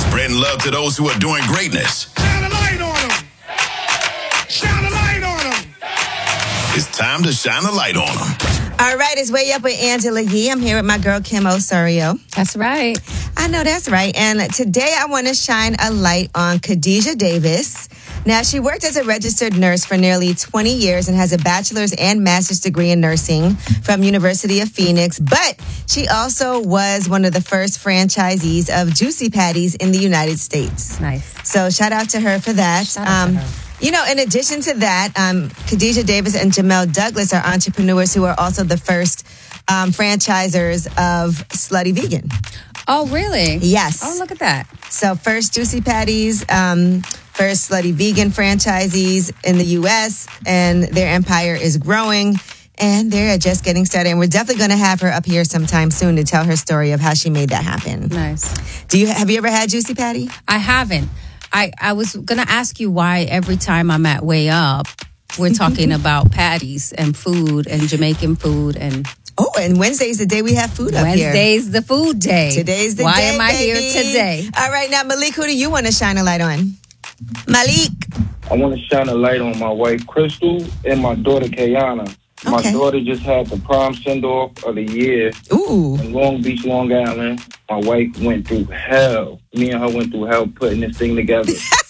Spreading love to those who are doing greatness. Shine a light on them. Shine a light on them. It's time to shine a light on them. All right, it's Way Up with Angela Yee. I'm here with my girl, Kim Osorio. That's right. I know that's right. And today I want to shine a light on Khadijah Davis. Now, she worked as a registered nurse for nearly 20 years and has a bachelor's and master's degree in nursing from University of Phoenix. But she also was one of the first franchisees of Juicy Patties in the United States. Nice. So shout out to her for that. Shout out to her. You know, in addition to that, Khadijah Davis and Jamel Douglas are entrepreneurs who are also the first franchisors of Slutty Vegan. Oh, really? Yes. Oh, look at that. So first Juicy Patties, first Slutty Vegan franchisees in the U.S., and their empire is growing, and they're just getting started. And we're definitely going to have her up here sometime soon to tell her story of how she made that happen. Nice. Have you ever had Juicy Patty? I haven't. I was going to ask you why every time I'm at Way Up, we're talking about patties and food and Jamaican food and... Oh, and Wednesday's the day we have food up here. Wednesday's the food day. Today's the Why day, am I baby. here today? All right, now, Malik, who do you want to shine a light on? Malik. I want to shine a light on my wife, Crystal, and my daughter, Kayana. My daughter just had the prom send-off of the year in Long Beach, Long Island. My wife went through hell. Me and her went through hell putting this thing together.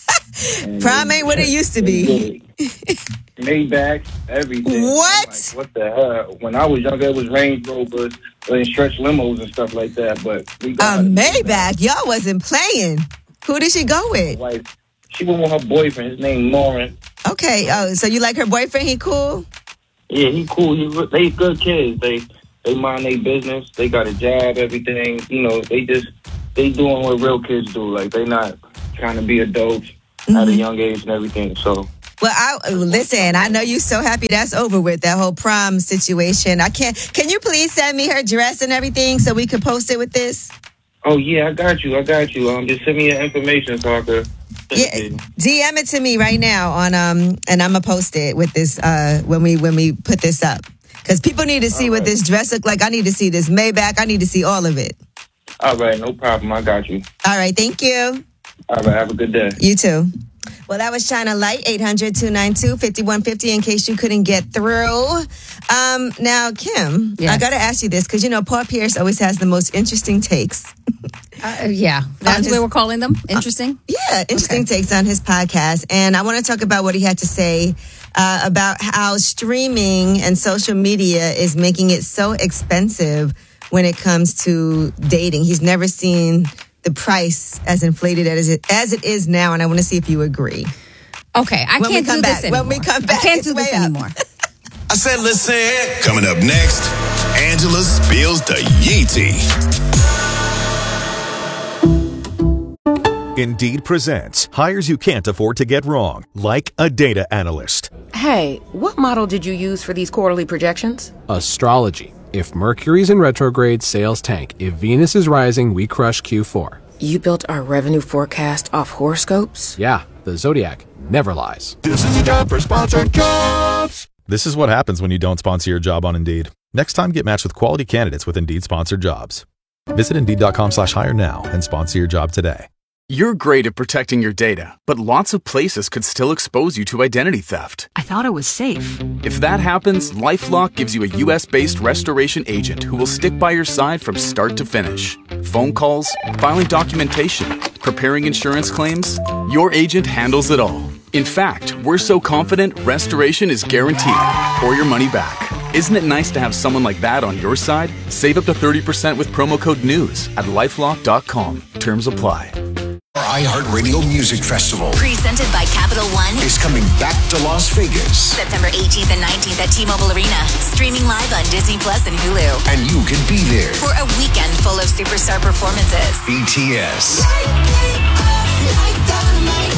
Prom ain't what it used to be. Maybach, everything. What? Like, what the hell? When I was younger, it was Range Rovers and stretch limos and stuff like that. But we got Maybach. Y'all wasn't playing. Who did she go with? My wife, she went with her boyfriend. His name Lauren. Okay. Oh, so you like her boyfriend? He cool? Yeah, he cool. They good kids. They mind their business. They got a job, everything. You know, they doing what real kids do. Like, they not trying to be adults at a young age and everything. So. Well, listen, I know you're so happy that's over with, that whole prom situation. Can you please send me her dress and everything so we can post it with this? Oh, yeah, I got you. Just send me your information so I could. Yeah, DM it to me right now on and I'm gonna post it with this when we put this up, because people need to see what this dress look like. I need to see this Maybach. I need to see all of it. All right, no problem. I got you. All right, thank you. All right, have a good day. You too. Well, that was Shine a Light, 800-292-5150, in case you couldn't get through. Now, Kim, yes. I got to ask you this, because, you know, Paul Pierce always has the most interesting takes. Yeah, that's what we're calling them. Interesting? Interesting takes on his podcast. And I want to talk about what he had to say about how streaming and social media is making it so expensive when it comes to dating. He's never seen the price as inflated as it is now, and I want to see if you agree. Okay, I can't do this anymore. When we come back, I can't do this anymore. I said, listen. Coming up next, Angela spills the Yee tea. Indeed presents hires you can't afford to get wrong, like a data analyst. Hey, what model did you use for these quarterly projections? Astrology. If Mercury's in retrograde, sales tank. If Venus is rising, we crush Q4. You built our revenue forecast off horoscopes? Yeah, the Zodiac never lies. This is your job for sponsored jobs. This is what happens when you don't sponsor your job on Indeed. Next time, get matched with quality candidates with Indeed sponsored jobs. Visit Indeed.com/hire now and sponsor your job today. You're great at protecting your data, but lots of places could still expose you to identity theft. I thought it was safe. If that happens, LifeLock gives you a U.S.-based restoration agent who will stick by your side from start to finish. Phone calls, filing documentation, preparing insurance claims, your agent handles it all. In fact, we're so confident restoration is guaranteed or your money back. Isn't it nice to have someone like that on your side? Save up to 30% with promo code NEWS at LifeLock.com. Terms apply. Our iHeartRadio Music Festival, presented by Capital One, is coming back to Las Vegas. September 18th and 19th at T-Mobile Arena. Streaming live on Disney Plus and Hulu. And you can be there for a weekend full of superstar performances. BTS,